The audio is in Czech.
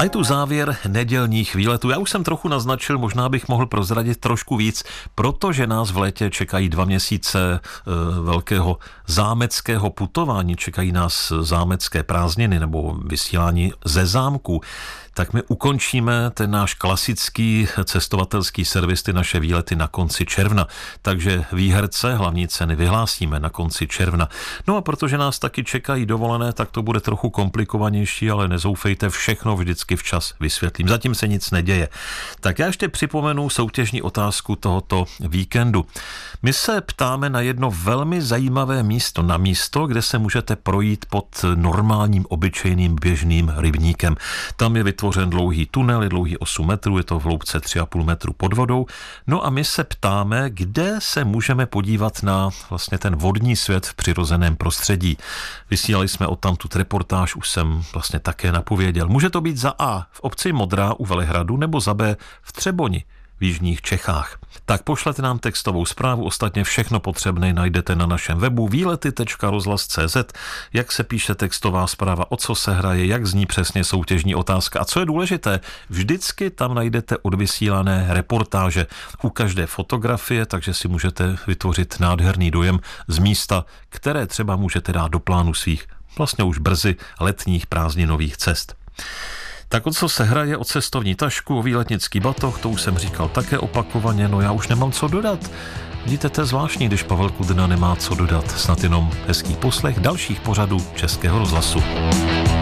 A je tu závěr nedělních výletů. Já už jsem trochu naznačil, možná bych mohl prozradit trošku víc, protože nás v létě čekají 2 měsíce velkého zámeckého putování, čekají nás zámecké prázdniny nebo vysílání ze zámku. Tak my ukončíme ten náš klasický cestovatelský servis, ty naše výlety na konci června. Takže výherce hlavní ceny vyhlásíme na konci června. No a protože nás taky čekají dovolené, tak to bude trochu komplikovanější, ale nezoufejte, všechno vždycky včas vysvětlím. Zatím se nic neděje. Tak já ještě připomenu soutěžní otázku tohoto víkendu. My se ptáme na jedno velmi zajímavé místo, na místo, kde se můžete projít pod normálním, obyčejným, běžným rybníkem. Tam je vytvořen dlouhý tunel, je dlouhý 8 metrů, je to v hloubce 3,5 metru pod vodou. No a my se ptáme, kde se můžeme podívat na vlastně ten vodní svět v přirozeném prostředí. Vysílali jsme odtamtud reportáž, už jsem vlastně také napověděl. Může to být za A v obci Modrá u Velehradu nebo za B v Třeboni v jižních Čechách. Tak pošlete nám textovou zprávu, ostatně všechno potřebné najdete na našem webu výlety.rozhlas.cz, jak se píše textová zpráva, o co se hraje, jak zní přesně soutěžní otázka. A co je důležité, vždycky tam najdete odvysílané reportáže u každé fotografie, takže si můžete vytvořit nádherný dojem z místa, které třeba můžete dát do plánu svých vlastně už brzy letních prázdninových cest. Tak o co se hraje, o cestovní tašku, o výletnický batoh, to už jsem říkal také opakovaně, no já už nemám co dodat. Vidíte, to je zvláštní, když Pavel Kudrna nemá co dodat, snad jenom hezký poslech dalších pořadů Českého rozhlasu.